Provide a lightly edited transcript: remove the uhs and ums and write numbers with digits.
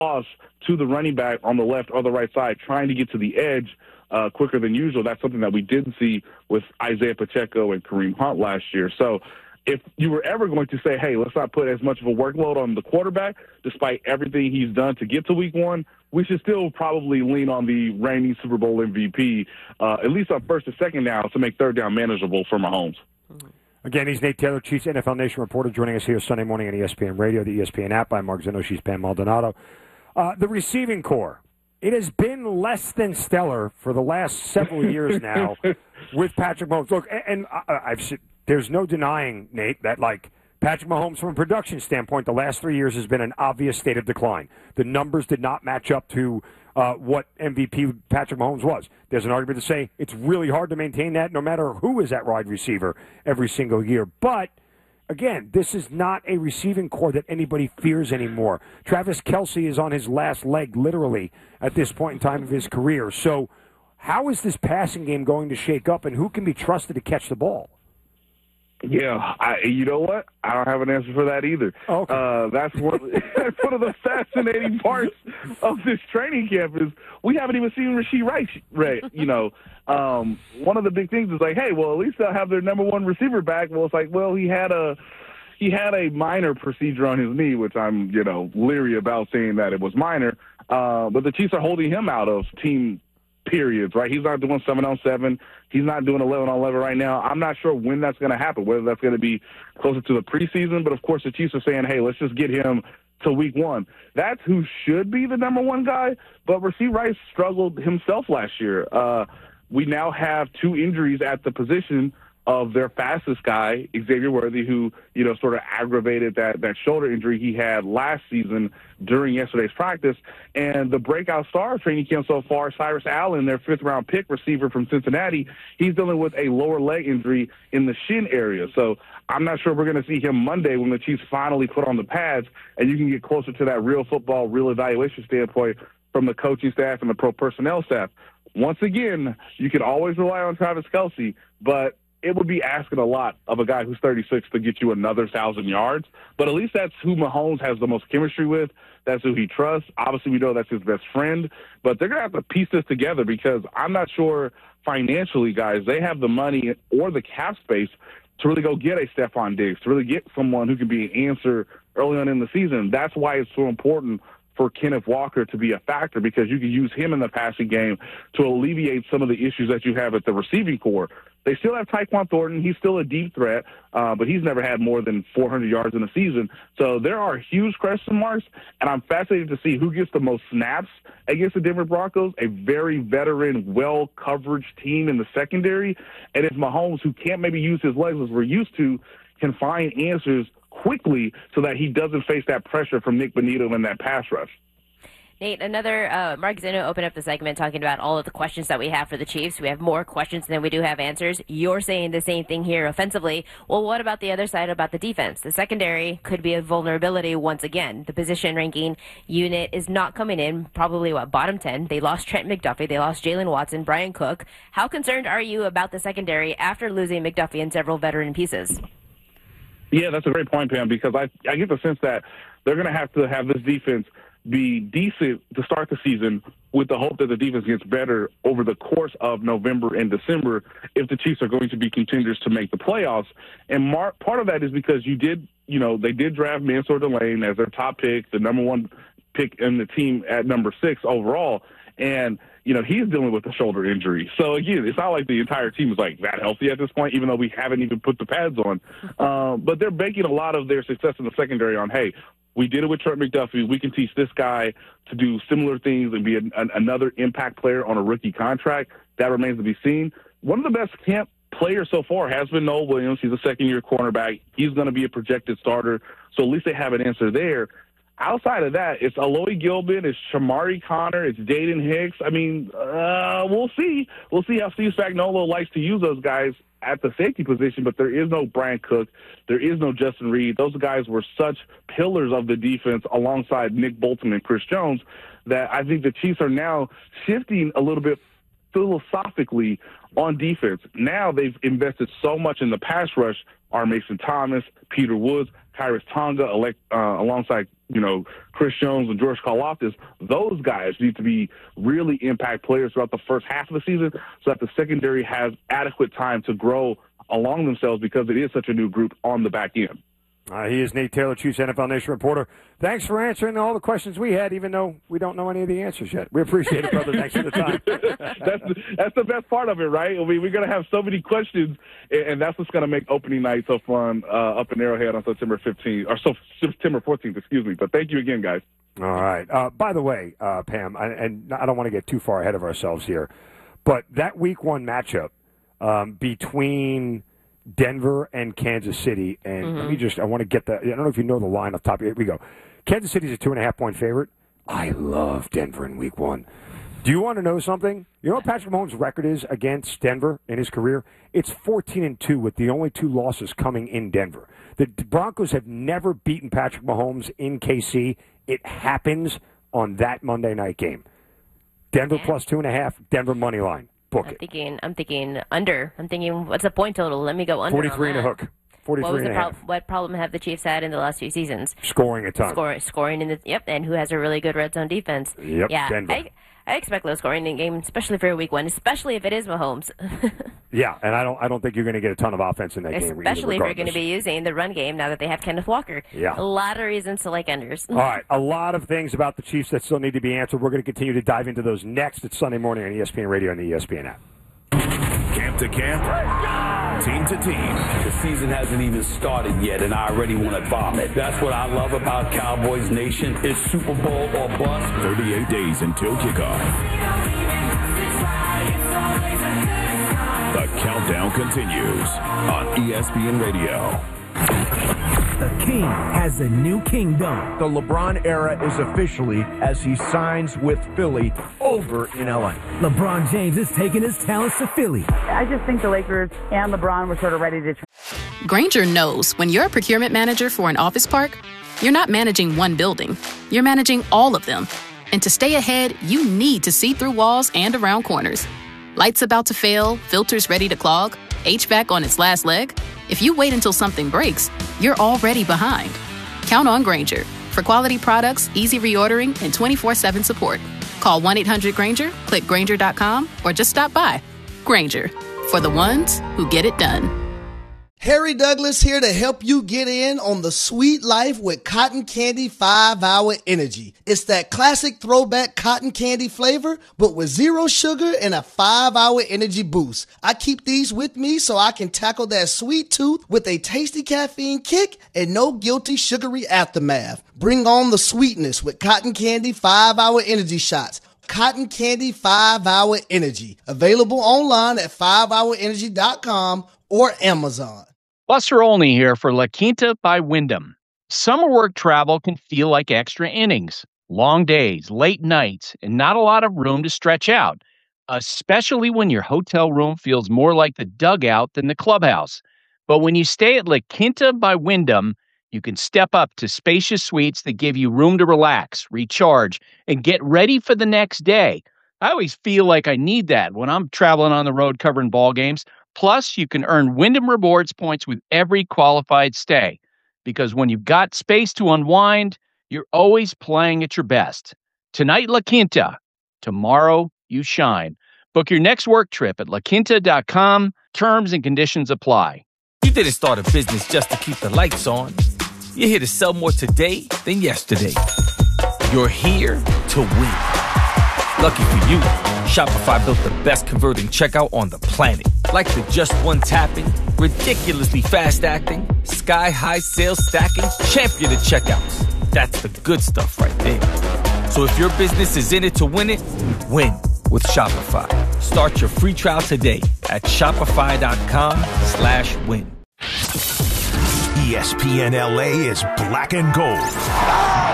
toss to the running back on the left or the right side, trying to get to the edge quicker than usual. That's something that we didn't see with Isaiah Pacheco and Kareem Hunt last year. So if you were ever going to say, hey, let's not put as much of a workload on the quarterback, despite everything he's done to get to week one, we should still probably lean on the reigning Super Bowl MVP, at least on first and second down, to make third down manageable for Mahomes. Again, he's Nate Taylor, Chiefs NFL Nation reporter, joining us here Sunday morning on ESPN Radio, the ESPN app. By Mark Zinno, she's Pam Maldonado. The receiving core, it has been less than stellar for the last several years now with Patrick Mahomes. Look, and there's no denying, Nate, that Patrick Mahomes, from a production standpoint, the last 3 years has been an obvious state of decline. The numbers did not match up to what MVP Patrick Mahomes was. There's an argument to say it's really hard to maintain that no matter who is at wide receiver every single year. But, again, this is not a receiving core that anybody fears anymore. Travis Kelce is on his last leg, literally, at this point in time of his career. So how is this passing game going to shake up, and who can be trusted to catch the ball? Yeah, you know what? I don't have an answer for that either. Okay. That's one of the fascinating parts of this training camp is we haven't even seen Rashee Rice. One of the big things is hey, well, at least they'll have their number one receiver back. Well, it's well, he had a minor procedure on his knee, which I'm leery about saying that it was minor. But the Chiefs are holding him out of team periods, right? He's not doing 7-on-7. He's not doing 11-on-11 right now. I'm not sure when that's going to happen, whether that's going to be closer to the preseason. But, of course, the Chiefs are saying, hey, let's just get him to week one. That's who should be the number one guy. But Rashee Rice struggled himself last year. We now have two injuries at the position of their fastest guy, Xavier Worthy, who, sort of aggravated that shoulder injury he had last season during yesterday's practice. And the breakout star of training camp so far, Cyrus Allen, their fifth-round pick receiver from Cincinnati, he's dealing with a lower leg injury in the shin area. So I'm not sure we're going to see him Monday when the Chiefs finally put on the pads and you can get closer to that real football, real evaluation standpoint from the coaching staff and the pro personnel staff. Once again, you can always rely on Travis Kelce, but it would be asking a lot of a guy who's 36 to get you another 1,000 yards. But at least that's who Mahomes has the most chemistry with. That's who he trusts. Obviously, we know that's his best friend. But they're going to have to piece this together because I'm not sure financially, guys, they have the money or the cap space to really go get a Stephon Diggs, to really get someone who can be an answer early on in the season. That's why it's so important for Kenneth Walker to be a factor because you can use him in the passing game to alleviate some of the issues that you have at the receiving core. They still have Tyquan Thornton. He's still a deep threat, but he's never had more than 400 yards in a season. So there are huge question marks, and I'm fascinated to see who gets the most snaps against the Denver Broncos, a very veteran, well-coverage team in the secondary, and if Mahomes, who can't maybe use his legs as we're used to, can find answers quickly so that he doesn't face that pressure from Nick Bonito in that pass rush. Nate, another Mark Zinno opened up the segment talking about all of the questions that we have for the Chiefs. We have more questions than we do have answers. You're saying the same thing here offensively. Well, what about the other side, about the defense? The secondary could be a vulnerability once again. The position ranking unit is not coming in, probably, bottom 10. They lost Trent McDuffie. They lost Jalen Watson, Brian Cook. How concerned are you about the secondary after losing McDuffie and several veteran pieces? Yeah, that's a great point, Pam, because I get the sense that they're going to have this defense be decent to start the season with the hope that the defense gets better over the course of November and December if the Chiefs are going to be contenders to make the playoffs. And part of that is because they did draft Mansour Delane as their top pick, the number one pick in the team at number 6 overall. And, he's dealing with a shoulder injury. So, again, it's not like the entire team is, that healthy at this point, even though we haven't even put the pads on. But they're banking a lot of their success in the secondary on, hey, we did it with Trent McDuffie. We can teach this guy to do similar things and be another impact player on a rookie contract. That remains to be seen. One of the best camp players so far has been Noah Williams. He's a second-year cornerback. He's going to be a projected starter. So at least they have an answer there. Outside of that, it's Aloy Gilbin, it's Shamari Connor, it's Dayton Hicks. I mean, we'll see. We'll see how Steve Spagnuolo likes to use those guys at the safety position, but there is no Brian Cook. There is no Justin Reed. Those guys were such pillars of the defense alongside Nick Bolton and Chris Jones that I think the Chiefs are now shifting a little bit philosophically on defense. Now they've invested so much in the pass rush. R. Mason Thomas, Peter Woods, Khyiris Tonga, alongside, Chris Jones and George Karlaftis, those guys need to be really impact players throughout the first half of the season so that the secondary has adequate time to grow along themselves because it is such a new group on the back end. He is Nate Taylor, Chiefs NFL Nation reporter. Thanks for answering all the questions we had, even though we don't know any of the answers yet. We appreciate it, brother. Thanks for the time. That's the best part of it, right? I mean, we're going to have so many questions, and that's what's going to make opening night so fun up in Arrowhead on September 15th, or September 14th, excuse me. But thank you again, guys. All right. By the way, Pam, and I don't want to get too far ahead of ourselves here, but that Week 1 matchup between Denver and Kansas City, and I want to get I don't know if you know the line off the top. Here we go. Kansas City's a 2.5-point favorite. I love Denver in Week 1. Do you want to know something? You know what Patrick Mahomes' record is against Denver in his career? It's 14-2 with the only 2 losses coming in Denver. The Broncos have never beaten Patrick Mahomes in KC. It happens on that Monday night game. Denver plus 2.5, Denver money line. Book it. I'm thinking under. I'm thinking, what's the point total? Let me go under. 43 and a hook. 43 and a half. What problem have the Chiefs had in the last few seasons? Scoring a ton. Scoring in the and who has a really good red zone defense? Yep, yeah, Denver. I expect low scoring in the game, especially for a Week 1, especially if it is Mahomes. Yeah, and I don't think you're going to get a ton of offense in that game. Especially if you're going to be using the run game now that they have Kenneth Walker. Yeah. A lot of reasons to like unders. All right, a lot of things about the Chiefs that still need to be answered. We're going to continue to dive into those next. It's Sunday morning on ESPN Radio and the ESPN app. Camp to camp, team to team. The season hasn't even started yet, and I already want to vomit. That's what I love about Cowboys Nation. It's Super Bowl or bust. 38 days until kickoff. The countdown continues on ESPN Radio. The king has a new kingdom. The LeBron era is officially as he signs with Philly over in LA. LeBron James is taking his talents to Philly. I just think the Lakers and LeBron were sort of ready to. Grainger knows when you're a procurement manager for an office park, you're not managing one building. You're managing all of them. And to stay ahead, you need to see through walls and around corners. Lights about to fail, filters ready to clog, HVAC on its last leg. If you wait until something breaks, you're already behind. Count on Grainger for quality products, easy reordering, and 24/7 support. Call 1-800-GRAINGER, click Grainger.com, or just stop by. Grainger, for the ones who get it done. Harry Douglas here to help you get in on the sweet life with Cotton Candy 5-Hour Energy. It's that classic throwback cotton candy flavor, but with 0 sugar and a 5-hour energy boost. I keep these with me so I can tackle that sweet tooth with a tasty caffeine kick and no guilty sugary aftermath. Bring on the sweetness with Cotton Candy 5-Hour Energy Shots. Cotton Candy 5-Hour Energy. Available online at 5hourenergy.com or Amazon. Buster Olney here for La Quinta by Wyndham. Summer work travel can feel like extra innings, long days, late nights, and not a lot of room to stretch out, especially when your hotel room feels more like the dugout than the clubhouse. But when you stay at La Quinta by Wyndham, you can step up to spacious suites that give you room to relax, recharge, and get ready for the next day. I always feel like I need that when I'm traveling on the road covering ball games. Plus, you can earn Wyndham Rewards points with every qualified stay. Because when you've got space to unwind, you're always playing at your best. Tonight, La Quinta. Tomorrow, you shine. Book your next work trip at laquinta.com. Terms and conditions apply. You didn't start a business just to keep the lights on. You're here to sell more today than yesterday. You're here to win. Lucky for you, Shopify built the best converting checkout on the planet. Like the just one tapping, ridiculously fast acting, sky-high sales stacking, champion of checkouts. That's the good stuff right there. So if your business is in it to win it, win with Shopify. Start your free trial today at shopify.com/win. ESPN LA is black and gold.